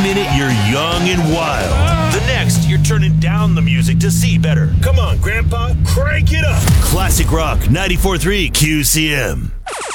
One minute, you're young and wild. The next, you're turning down the music to see better. Come on, Grandpa, crank it up. Classic Rock 94.3 QCM.